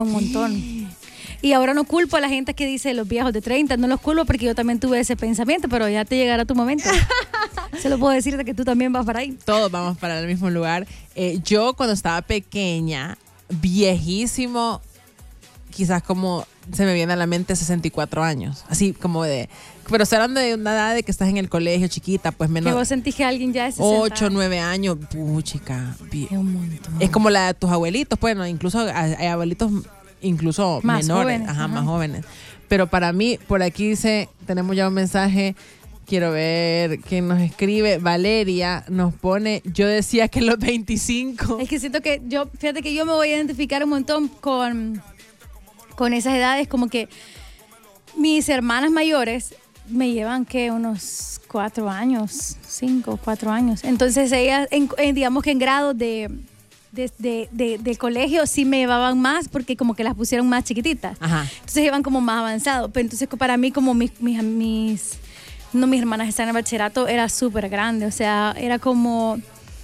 un montón. Y ahora no culpo a la gente que dice los viejos de 30, no los culpo porque yo también tuve ese pensamiento, pero ya te llegará tu momento. Se lo puedo decir de que tú también vas para ahí. Todos vamos para el mismo lugar. Yo cuando estaba pequeña, viejísimo, quizás como se me viene a la mente 64 años, así como de... Pero estoy hablando de una edad de que estás en el colegio chiquita, pues menos... Que vos sentís que alguien ya es 60. 8, 9 años, chica. Es un montón. Es como la de tus abuelitos, pues, ¿no? Incluso hay abuelitos incluso más menores, jóvenes, más jóvenes. Pero para mí, por aquí dice, tenemos ya un mensaje, quiero ver quién nos escribe. Valeria nos pone, yo decía que los 25. Es que siento que fíjate que yo me voy a identificar un montón con esas edades, como que mis hermanas mayores me llevan que unos 4 años, 5, 4 años. Entonces ellas, digamos que en grados del colegio sí me llevaban más porque como que las pusieron más chiquititas. Ajá. Entonces iban como más avanzados. Pero entonces para mí como mis hermanas están en el bachillerato era súper grande. O sea, era como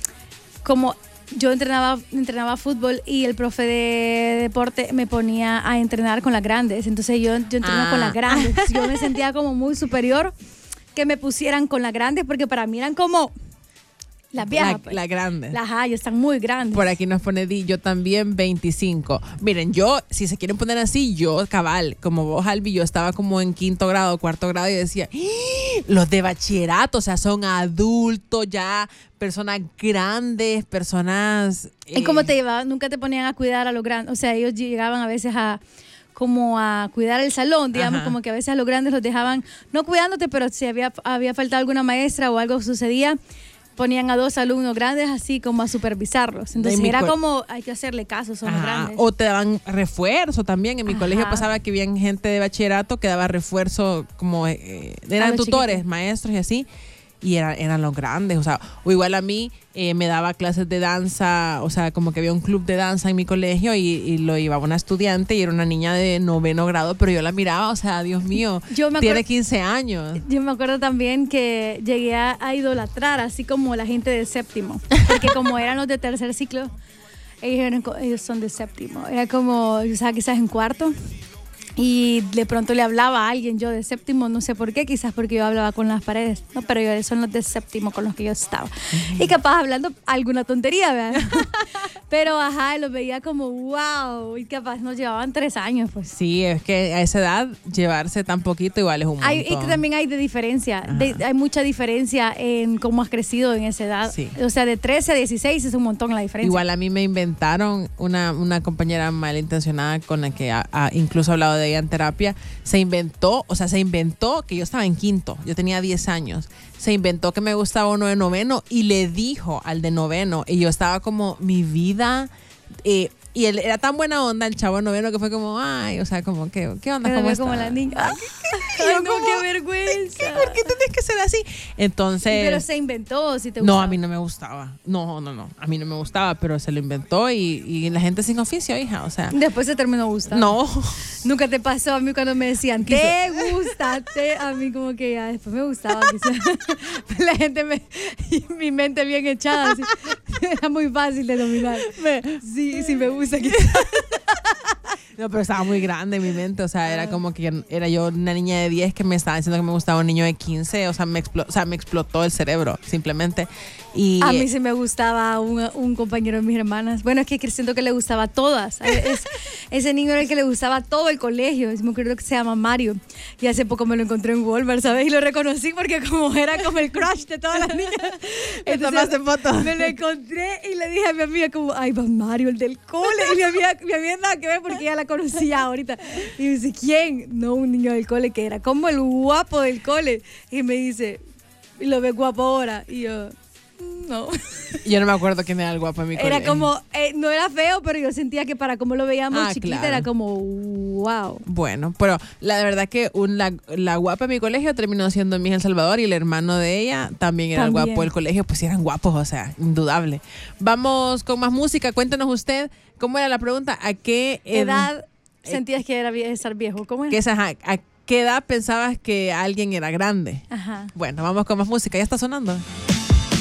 yo entrenaba fútbol y el profe de deporte me ponía a entrenar con las grandes. Entonces yo entrenaba con las grandes. Yo me sentía como muy superior que me pusieran con las grandes porque para mí eran como las viejas. La grande. Las ya están muy grandes. Por aquí nos pone yo también 25. Miren, yo, si se quieren poner así, yo cabal, como vos, Albi, yo estaba como en 5º grado, 4º grado y decía, los de bachillerato, o sea, son adultos ya, personas grandes, personas... ¿Y cómo te llevaban? Nunca te ponían a cuidar a los grandes. O sea, ellos llegaban a veces como a cuidar el salón, digamos. Ajá. Como que a veces a los grandes los dejaban, no cuidándote, pero si había faltado alguna maestra o algo sucedía, ponían a 2 alumnos grandes así como a supervisarlos. Entonces era como, hay que hacerle caso, son los grandes. O te daban refuerzo también. En mi colegio pasaba que había gente de bachillerato que daba refuerzo, como eran tutores, chiquitos, maestros y así. Y eran los grandes, o igual a mí me daba clases de danza, o sea, como que había un club de danza en mi colegio y lo llevaba una estudiante y era una niña de 9º grado, pero yo la miraba, o sea, Dios mío, tiene 15 años. Yo me acuerdo también que llegué a idolatrar, así como la gente de 7º, porque como eran los de 3er ciclo, ellos son de 7º, era como, o sea, quizás en 4º. Y de pronto le hablaba a alguien, yo de 7º, no sé por qué, quizás porque yo hablaba con las paredes, no, pero son los de 7º con los que yo estaba. Uh-huh. Y capaz hablando alguna tontería, ¿verdad? Pero los veía como wow, y capaz nos llevaban 3 años, pues. Sí, es que a esa edad llevarse tan poquito igual es un montón. Y que también hay de diferencia, hay mucha diferencia en cómo has crecido en esa edad. Sí. O sea, de 13 a 16 es un montón la diferencia. Igual a mí me inventaron una compañera malintencionada con la que incluso he hablado de ella en terapia, se inventó que yo estaba en 5º, yo tenía 10 años, se inventó que me gustaba uno de 9º y le dijo al de 9º y yo estaba como, mi vida, y él era tan buena onda, el chavo de 9º, que fue como, ay, o sea, como, ¿qué onda? ¿Cómo está? Como la niña. Ay, no, qué vergüenza. ¿Por qué tenés que ser así? Entonces... Pero se inventó, si te gustaba. No, a mí no me gustaba. No, a mí no me gustaba, pero se lo inventó y la gente sin oficio, hija, o sea... Después se terminó gustando. No. Nunca te pasó a mí cuando me decían, ¿te gusta? A mí como que ya después me gustaba. La gente mi mente bien echada, así. Era muy fácil de dominar. Sí me gusta. No, pero estaba muy grande en mi mente, o sea, era como que era yo una niña de 10 que me estaba diciendo que me gustaba un niño de 15, o sea, me explotó el cerebro, simplemente. Y a mí sí me gustaba un compañero de mis hermanas. Bueno, es que siento que le gustaba a todas. Ese niño era el que le gustaba a todo el colegio. Me acuerdo que se llama Mario. Y hace poco me lo encontré en Walmart, ¿sabes? Y lo reconocí porque como era como el crush de todas las niñas. Entonces fotos. Me lo encontré y le dije a mi amiga como, ay, va Mario, el del cole. Y mi amiga nada que ver porque ya la conocía ahorita. Y me dice, ¿quién? No, un niño del cole que era como el guapo del cole. Y me dice, y lo ve guapo ahora. Y yo... No. Yo no me acuerdo quién era el guapo en mi colegio. Era como, no era feo, pero yo sentía que para como lo veíamos chiquita, claro, era como, wow. Bueno, pero la verdad que la guapa en mi colegio terminó siendo mi hija El Salvador y el hermano de ella también era el guapo del colegio, pues eran guapos, o sea, indudable. Vamos con más música, cuéntanos usted, ¿cómo era la pregunta? ¿A qué edad sentías que era estar viejo? ¿Cómo es? ¿A qué edad pensabas que alguien era grande? Ajá. Bueno, vamos con más música, ya está sonando.